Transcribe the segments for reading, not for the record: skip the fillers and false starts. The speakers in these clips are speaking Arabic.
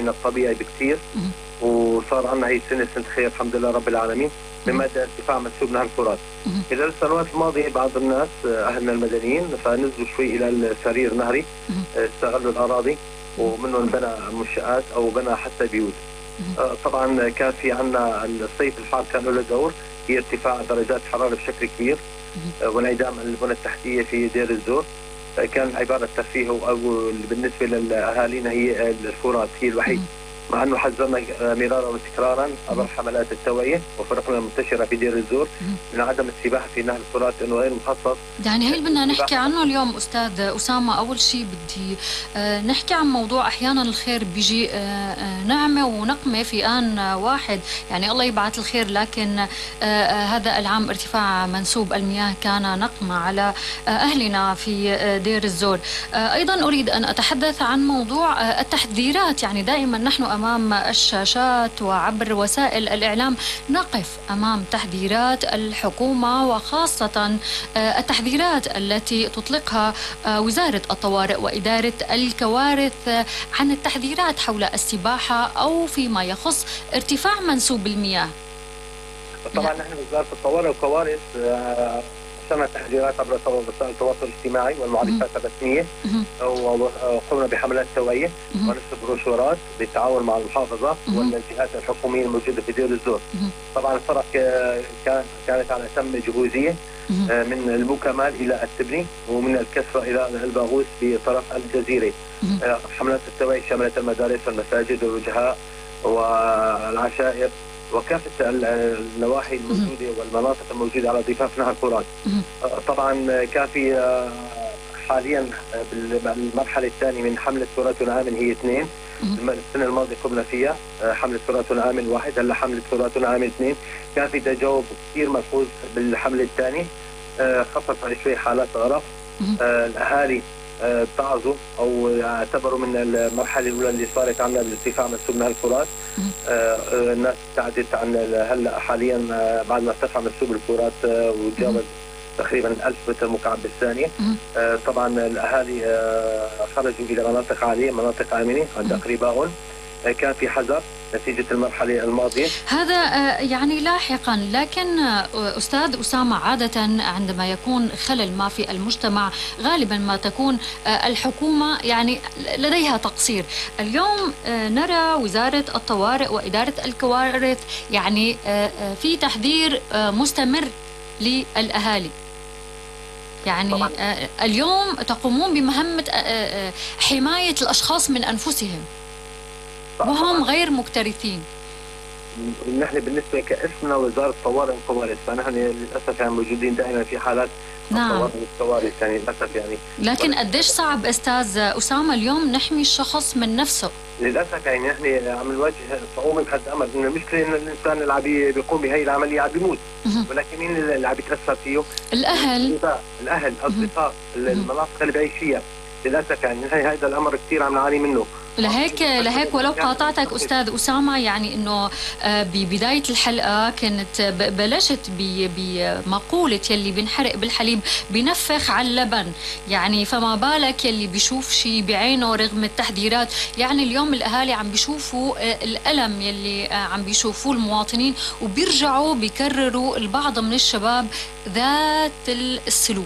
من الطبيعي بكثير، وصار عندنا هي سنة خير الحمد لله رب العالمين بمدى ارتفاع منسوب نهر الفرات. خلال السنوات الماضية بعض الناس أهلنا المدنيين فنزلوا شوي إلى السرير النهري، استغلوا الأراضي ومنهم بنى منشآت أو بنى حتى بيوت. طبعا كان في عندنا الصيف الحار كان له دور في ارتفاع درجات الحرارة بشكل كبير وانعدام البنى التحتية في دير الزور. كان عبارة ترفيه أو بالنسبة لأهالينا هي الفرات هي الوحيد، مع أنه حذرنا مرارا وتكرارا عبر حملات التوعية وفرقنا المنتشرة في دير الزور من عدم السباحة في نهر الفرات لأنه غير مخصص. يعني هي اللي بدنا نحكي عنه اليوم أستاذ أسامة. أول شيء بدي نحكي عن موضوع أحيانا الخير بيجي نعمة ونقمة في آن واحد، يعني الله يبعث الخير، لكن هذا العام ارتفاع منسوب المياه كان نقمة على أهلنا في دير الزور. أيضا أريد أن أتحدث عن موضوع التحذيرات. يعني دائما نحن أمام الشاشات وعبر وسائل الإعلام نقف أمام تحذيرات الحكومة، وخاصة التحذيرات التي تطلقها وزارة الطوارئ وإدارة الكوارث عن التحذيرات حول السباحة أو فيما يخص ارتفاع منسوب المياه. طبعا نحن وزارة الطوارئ والكوارث سمعت تحذيرات عبر وسائل التواصل الاجتماعي والمعرفات الرسمية، وقمنا بحملات توعية ونشر بروشورات بالتعاون مع المحافظة والجهات الحكومية الموجودة في دير الزور. طبعا الفرق كانت على أتم جهوزية من المكمل إلى التبني ومن الكسرة إلى الباغوث في طرف الجزيرة. حملات التوعية شملت المدارس والمساجد والوجهاء والعشائر وكافة النواحي الموجودة والمناطق الموجودة على ضفاف نهر فرات. طبعا كان في حاليا بالمرحلة الثانية من حملة فراتنا آمن هي 2. السنة الماضية قمنا فيها حملة فراتنا آمن 1، هلا حملة فراتنا آمن 2. كان في تجاوب كثير ملحوظ بالحملة الثانية، خفف عن شوي حالات غرق. الأهالي اتعظوا او اعتبروا من المرحله الاولى اللي صارت عندنا بارتفاع منسوب نهر الفرات. الناس ابتعدت عن هلا حاليا بعد ما ارتفع منسوب الفرات وتجاوز تقريبا 1000 متر مكعب بالثانيه. طبعا الاهالي خرجوا الى مناطق عاليه، مناطق امنه عند اقربائهم. كان في حذر نتيجة المرحلة الماضية هذا يعني لاحقا. لكن أستاذ أسامة، عادة عندما يكون خلل ما في المجتمع غالبا ما تكون الحكومة يعني لديها تقصير. اليوم نرى وزارة الطوارئ وإدارة الكوارث يعني في تحذير مستمر للأهالي. يعني اليوم تقومون بمهمة حماية الأشخاص من أنفسهم وهم غير مكترثين. نحن بالنسبة كاسمنا وزارة الطوارئ والكوارث، فنحن للأسف يعني موجودين دائما في حالات الطوارئ والكوارث يعني للأسف يعني. لكن قديش صعب أستاذ أسامة اليوم نحمي الشخص من نفسه؟ للأسف يعني نحن عم نواجه صعوبة بحد أمر. إن المشكلة إن الإنسان اللي عم بيقوم بهي العملية عم بيموت، ولكن مين اللي عم بيتأثر فيه؟ الأهل، الأصدقاء، المناطق اللي بعيش فيها. للأسف يعني هذا الأمر كثير عم نعاني منه. لهيك ولو قاطعتك أستاذ أسامة، يعني إنه ببداية الحلقة كنت بلشت بمقولة يلي بنحرق بالحليب بنفخ على اللبن، يعني فما بالك يلي بيشوف شيء بعينه رغم التحذيرات. يعني اليوم الأهالي عم بيشوفوا الألم يلي عم بيشوفوه المواطنين وبيرجعوا بيكرروا البعض من الشباب ذات السلوك.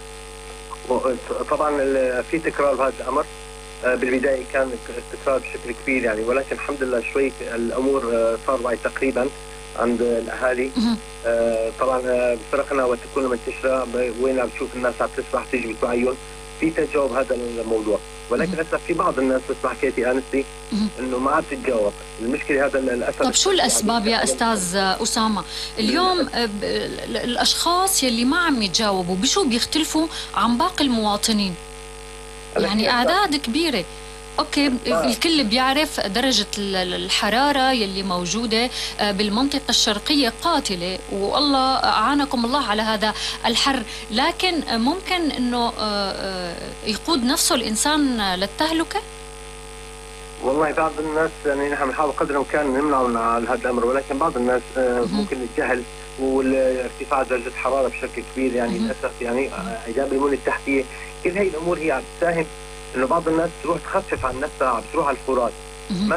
طبعا في تكرار بهذا الأمر. بالبداية كان التكرار بشكل كبير يعني، ولكن الحمد لله شوي الأمور صار وعي تقريبا عند الأهالي. طبعا بفرقنا وتكون منتشرة وين عم تشوف الناس عم تسبح تيجي بتوعيهم في تجاوب هذا الموضوع، ولكن للأسف في بعض الناس مثل ما حكيتي آنستي إنه ما عم تتجاوب. المشكلة هذا للأسف. طب شو الأسباب يا أستاذ أسامة؟ اليوم الأشخاص يلي ما عم يتجاوبوا بشو بيختلفوا عن باقي المواطنين؟ يعني أعداد كبيرة. اوكي، الكل بيعرف درجة الحرارة يلي موجودة بالمنطقة الشرقية قاتلة، والله أعانكم الله على هذا الحر، لكن ممكن انه يقود نفسه الإنسان للتهلكة؟ والله بعض الناس يعني نحن بنحاول قدر الامكان نمنعهم عن هذا الامر، ولكن بعض الناس ممكن الجهل والارتفاع درجة الحرارة بشكل كبير يعني للأسف يعني إيجاب البنية التحتية، كل هي الأمور هي عم تساهم إنه بعض الناس تروح تخفف عن نفسها، عم تروح على الفرات.